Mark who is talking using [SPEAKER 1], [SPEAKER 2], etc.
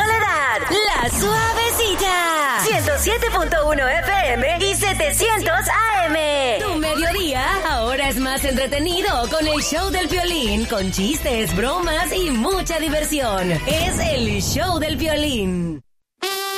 [SPEAKER 1] Soledad, La Suavecita, 107.1 FM y 700 AM. Tu mediodía ahora es más entretenido con el show del Piolín, con chistes, bromas y mucha diversión. Es el show del Piolín.